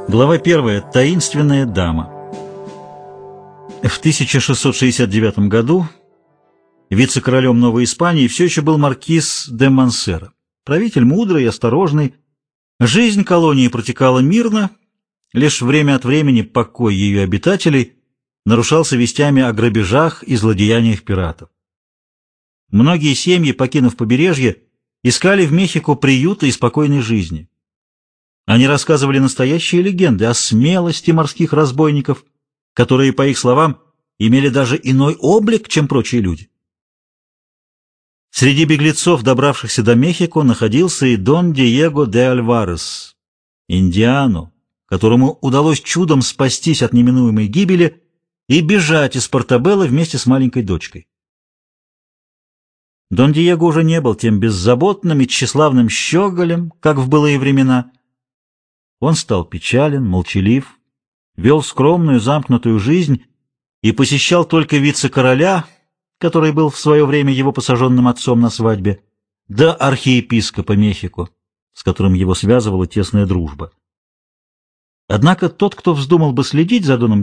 Глава 1. Таинственная дама. В 1669 году вице-королем Новой Испании все еще был маркиз де Монсера. Правитель мудрый и осторожный. Жизнь колонии протекала мирно, лишь время от времени покой ее обитателей нарушался вестями о грабежах и злодеяниях пиратов. Многие семьи, покинув побережье, искали в Мехико приюта и спокойной жизни. Они рассказывали настоящие легенды о смелости морских разбойников, которые, по их словам, имели даже иной облик, чем прочие люди. Среди беглецов, добравшихся до Мехико, находился и Дон Диего де Альварес, индиану, которому удалось чудом спастись от неминуемой гибели и бежать из Портобелло вместе с маленькой дочкой. Дон Диего уже не был тем беззаботным и тщеславным щеголем, как в былые времена. Он стал печален, молчалив, вел скромную, замкнутую жизнь и посещал только вице-короля, который был в свое время его посаженным отцом на свадьбе, да архиепископа Мехико, с которым его связывала тесная дружба. Однако тот, кто вздумал бы следить за Доном